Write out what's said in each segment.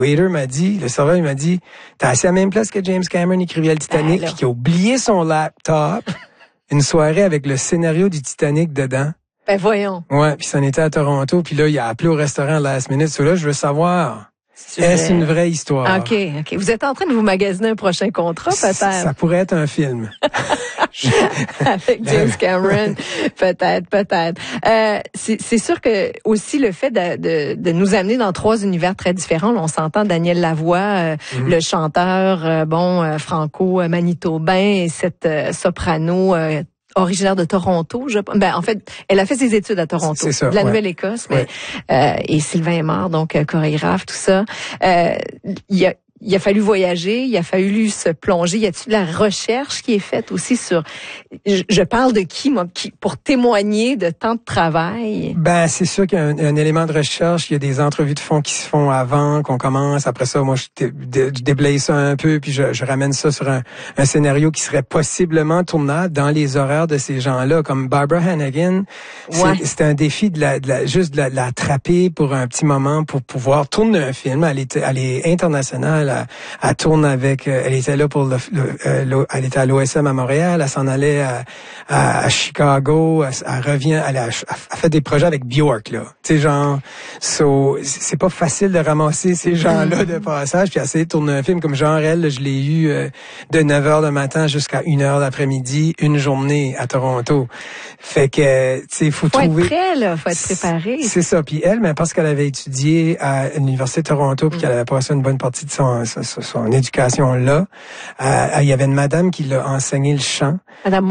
waiter m'a dit, le serveur il m'a dit, t'as assis à la même place que James Cameron écrivait le Titanic, puis qu'il a oublié son laptop, une soirée avec le scénario du Titanic dedans. Ben voyons. Ouais, puis ça en était à Toronto, puis là il a appelé au restaurant last minute. So là, je veux savoir, est-ce une vraie histoire? OK. Vous êtes en train de vous magasiner un prochain contrat, peut-être? Ça pourrait être un film. Avec James Cameron, peut-être. C'est sûr que aussi le fait de nous amener dans 3 univers très différents. Là, on s'entend Daniel Lavoie, le chanteur, franco-manitobain, et cette soprano originaire de Toronto. En fait, elle a fait ses études à Toronto, c'est ça, de la Nouvelle-Écosse, mais et Sylvain Aymar, donc chorégraphe, tout ça. Il a fallu voyager, il a fallu se plonger. Y a-t-il de la recherche qui est faite aussi sur... Je parle de qui, moi, pour témoigner de tant de travail? Ben, c'est sûr qu'il y a un élément de recherche. Il y a des entrevues de fond qui se font avant qu'on commence. Après ça, moi, je déblaye ça un peu, puis je ramène ça sur un scénario qui serait possiblement tournable dans les horaires de ces gens-là. Comme Barbara Hannigan, c'était un défi de la attraper pour un petit moment pour pouvoir tourner un film. Elle est internationale. Elle tourne avec, elle était là pour elle était à l'OSM à Montréal, elle s'en allait à Chicago, elle revient, elle a fait des projets avec Bjork, là. Tu sais, genre, c'est pas facile de ramasser ces gens-là de passage puis essayer de tourner un film comme genre elle, je l'ai eu de 9h le matin jusqu'à 1h l'après-midi, une journée à Toronto. Fait que, tu sais, faut trouver... être prêt, là, faut être préparé. C'est ça. Puis elle, mais parce qu'elle avait étudié à l'Université de Toronto puis qu'elle avait passé une bonne partie de son éducation là. Il y avait une madame qui l'a enseigné le chant. Madame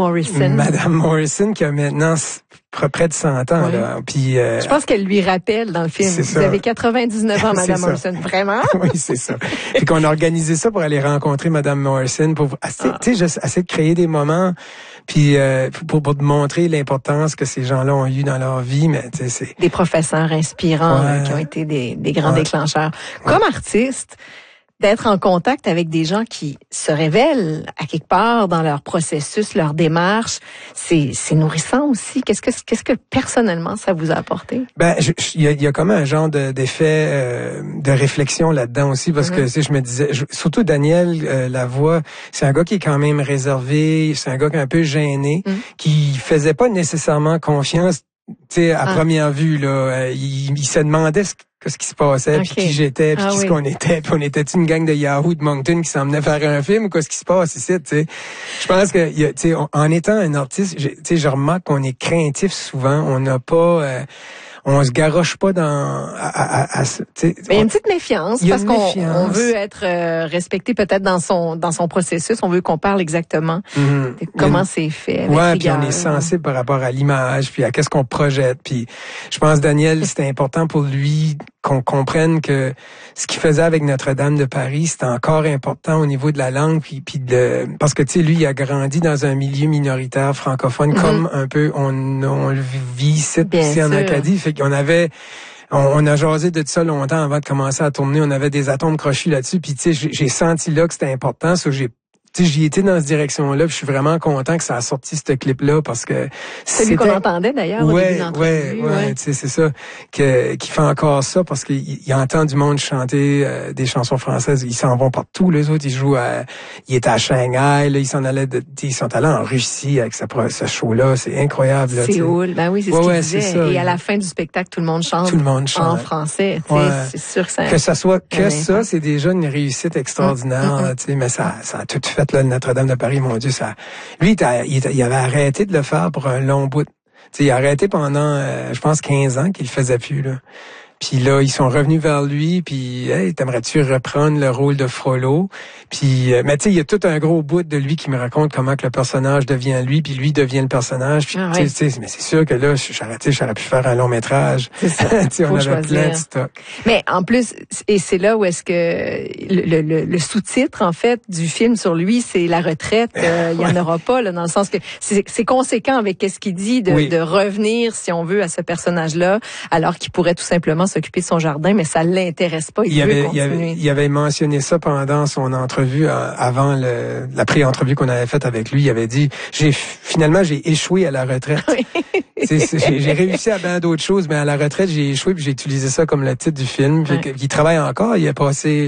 Morrison qui a maintenant près de 100 ans. Là. Puis, je pense qu'elle lui rappelle dans le film. Vous avez 99 ans, Madame Morrison. Vraiment? Oui, c'est ça. Puis qu'on a organisé ça pour aller rencontrer Madame Morrison, pour essayer de créer des moments, puis pour te montrer l'importance que ces gens-là ont eu dans leur vie. Mais c'est des professeurs inspirants qui ont été des grands déclencheurs. Comme artiste, d'être en contact avec des gens qui se révèlent à quelque part dans leur processus, leur démarche, c'est nourrissant aussi. Qu'est-ce que personnellement ça vous a apporté? Ben, il y a comme un genre d'effet de réflexion là-dedans aussi, parce que je me disais, surtout Daniel Lavoie, c'est un gars qui est quand même réservé, c'est un gars qui est un peu gêné, qui faisait pas nécessairement confiance, tu sais, à première vue là, il se demandait ce qui se passait, puis qui j'étais, puis ce qu'on était, puis on était une gang de Yahoo de Moncton qui s'emmenait faire un film, ou quoi ce qui se passe ici, tu sais. Je pense que, tu sais, en étant un artiste, tu sais, je remarque qu'on est craintif souvent, on n'a pas... on se garoche pas dans mais il y a une petite méfiance parce qu'on veut être respecté peut-être dans son processus, on veut qu'on parle exactement de comment c'est fait. Puis on est sensible par rapport à l'image, puis à qu'est-ce qu'on projette, puis je pense Daniel, c'était important pour lui qu'on comprenne que ce qu'il faisait avec Notre-Dame de Paris, c'était encore important au niveau de la langue, puis parce que tu sais, lui, il a grandi dans un milieu minoritaire francophone, comme un peu on le vit ici en Acadie, fait qu'on avait... On a jasé de ça longtemps avant de commencer à tourner, on avait des atomes crochus là-dessus, puis tu sais, j'ai senti là que c'était important, j'y étais dans cette direction-là, puis je suis vraiment content que ça a sorti ce clip-là, parce que celui qu'on entendait d'ailleurs au début de l'entrevue. Tu sais, c'est ça qui fait encore ça, parce qu'il entend du monde chanter des chansons françaises, ils s'en vont partout, les autres, ils étaient à Shanghai, là, ils sont allés en Russie avec ce show-là, c'est incroyable. Là, Séoul, ben oui, c'est ce qu'il disait. Et à la fin du spectacle, tout le monde chante en français, tu sais, c'est sûr que ça soit que ça, c'est déjà une réussite extraordinaire, tu sais, mais ça a tout fait. Là, Notre-Dame de Paris, mon Dieu, ça. Lui, il avait arrêté de le faire pour un long bout. T'sais, il a arrêté pendant, je pense, 15 ans qu'il le faisait plus, là. Puis là, ils sont revenus vers lui, puis hey, t'aimerais-tu reprendre le rôle de Frollo? Puis, mais tu sais, il y a tout un gros bout de lui qui me raconte comment que le personnage devient lui, puis lui devient le personnage. Puis, mais c'est sûr que là, j'aurais pu faire un long métrage. C'est ça. On avait plein de stock. Mais en plus, et c'est là où est-ce que le sous-titre en fait du film sur lui, c'est la retraite. Il y en aura pas là, dans le sens que c'est conséquent avec ce qu'il dit de revenir, si on veut, à ce personnage-là, alors qu'il pourrait tout simplement s'occuper de son jardin, mais ça l'intéresse pas. Il avait mentionné ça pendant son entrevue, avant la pré-entrevue qu'on avait faite avec lui. Il avait dit, finalement, j'ai échoué à la retraite. Oui. J'ai réussi à bien d'autres choses, mais à la retraite, j'ai échoué, puis j'ai utilisé ça comme le titre du film. Il travaille encore, il a passé